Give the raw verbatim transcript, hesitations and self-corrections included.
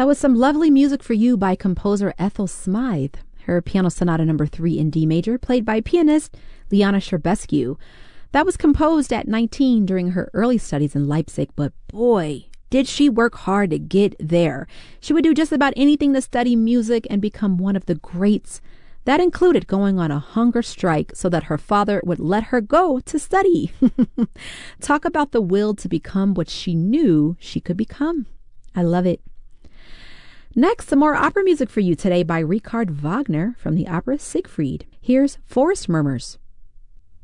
That was some lovely music for you by composer Ethel Smythe. Her Piano Sonata number three in D major, played by pianist Liana Sherbescu. That was composed at nineteen during her early studies in Leipzig, but boy, did she work hard to get there. She would do just about anything to study music and become one of the greats. That included going on a hunger strike so that her father would let her go to study. Talk about the will to become what she knew she could become. I love it. Next, some more opera music for you today by Richard Wagner from the opera Siegfried. Here's Forest Murmurs.